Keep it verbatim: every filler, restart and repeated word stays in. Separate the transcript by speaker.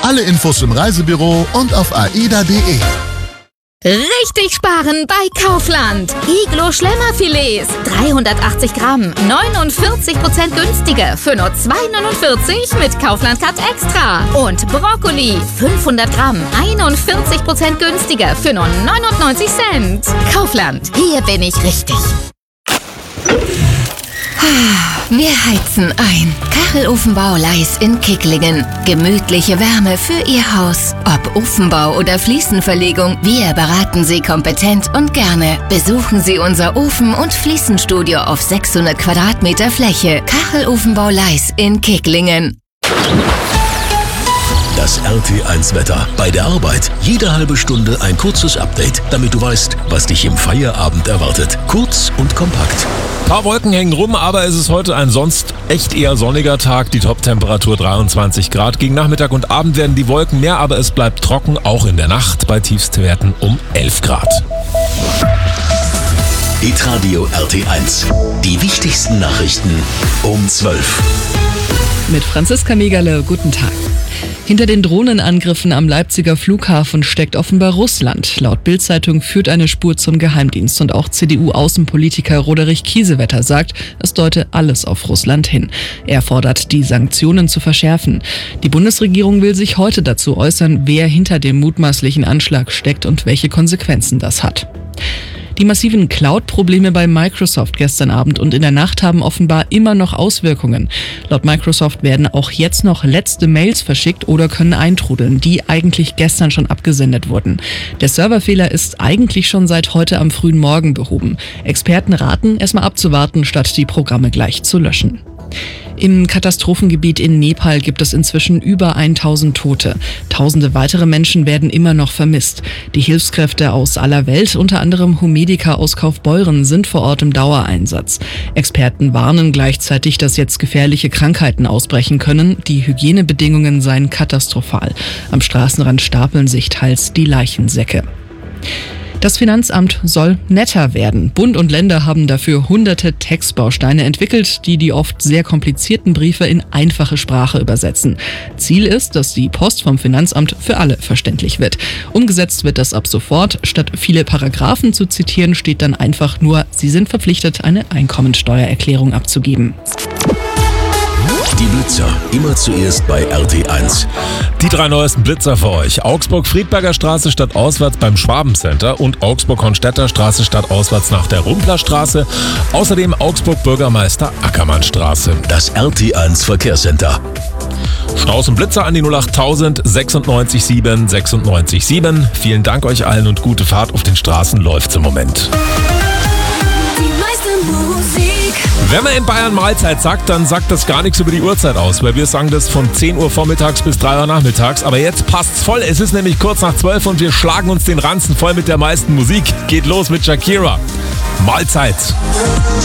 Speaker 1: Alle Infos im Reisebüro und auf aida punkt de.
Speaker 2: Richtig sparen bei Kaufland. Iglo Schlemmerfilets, dreihundertachtzig Gramm, neunundvierzig Prozent günstiger für nur zwei neunundvierzig mit Kaufland Cut Extra. Und Brokkoli, fünfhundert Gramm, einundvierzig Prozent günstiger für nur neunundneunzig Cent. Kaufland, hier bin ich richtig.
Speaker 3: Wir heizen ein. Kachelofenbau Leis in Kicklingen. Gemütliche Wärme für Ihr Haus. Ob Ofenbau oder Fliesenverlegung, wir beraten Sie kompetent und gerne. Besuchen Sie unser Ofen- und Fliesenstudio auf sechshundert Quadratmeter Fläche. Kachelofenbau Leis in Kicklingen.
Speaker 4: Das R T eins Wetter. Bei der Arbeit jede halbe Stunde ein kurzes Update, damit du weißt, was dich im Feierabend erwartet. Kurz und kompakt.
Speaker 5: Ein paar Wolken hängen rum, aber es ist heute ein sonst echt eher sonniger Tag. Die Top-Temperatur dreiundzwanzig Grad. Gegen Nachmittag und Abend werden die Wolken mehr, aber es bleibt trocken, auch in der Nacht bei Tiefstwerten um elf Grad.
Speaker 4: Hitradio R T eins. Die wichtigsten Nachrichten um zwölf.
Speaker 6: Mit Franziska Megerle, guten Tag. Hinter den Drohnenangriffen am Leipziger Flughafen steckt offenbar Russland. Laut Bild-Zeitung führt eine Spur zum Geheimdienst und auch C D U-Außenpolitiker Roderich Kiesewetter sagt, es deute alles auf Russland hin. Er fordert, die Sanktionen zu verschärfen. Die Bundesregierung will sich heute dazu äußern, wer hinter dem mutmaßlichen Anschlag steckt und welche Konsequenzen das hat. Die massiven Cloud-Probleme bei Microsoft gestern Abend und in der Nacht haben offenbar immer noch Auswirkungen. Laut Microsoft werden auch jetzt noch letzte Mails verschickt oder können eintrudeln, die eigentlich gestern schon abgesendet wurden. Der Serverfehler ist eigentlich schon seit heute am frühen Morgen behoben. Experten raten, erstmal abzuwarten, statt die Programme gleich zu löschen. Im Katastrophengebiet in Nepal gibt es inzwischen über tausend Tote. Tausende weitere Menschen werden immer noch vermisst. Die Hilfskräfte aus aller Welt, unter anderem Humedica aus Kaufbeuren, sind vor Ort im Dauereinsatz. Experten warnen gleichzeitig, dass jetzt gefährliche Krankheiten ausbrechen können. Die Hygienebedingungen seien katastrophal. Am Straßenrand stapeln sich teils die Leichensäcke. Das Finanzamt soll netter werden. Bund und Länder haben dafür hunderte Textbausteine entwickelt, die die oft sehr komplizierten Briefe in einfache Sprache übersetzen. Ziel ist, dass die Post vom Finanzamt für alle verständlich wird. Umgesetzt wird das ab sofort. Statt viele Paragraphen zu zitieren, steht dann einfach nur, Sie sind verpflichtet, eine Einkommensteuererklärung abzugeben.
Speaker 4: Die Blitzer, immer zuerst bei R T eins.
Speaker 5: Die drei neuesten Blitzer für euch. Augsburg-Friedberger Straße statt auswärts beim Schwabencenter und Augsburg-Hornstädter Straße statt auswärts nach der Rumplerstraße. Außerdem Augsburg-Bürgermeister Ackermannstraße.
Speaker 4: Das R T eins Verkehrscenter.
Speaker 5: Staus und Blitzer an die null acht tausend sechsundneunzig sieben sechsundneunzig sieben. Vielen Dank euch allen und gute Fahrt. Auf den Straßen läuft's im Moment. Wenn man in Bayern Mahlzeit sagt, dann sagt das gar nichts über die Uhrzeit aus, weil wir sagen das von zehn Uhr vormittags bis drei Uhr nachmittags. Aber jetzt passt's voll, es ist nämlich kurz nach zwölf und wir schlagen uns den Ranzen voll mit der meisten Musik. Geht los mit Shakira. Mahlzeit.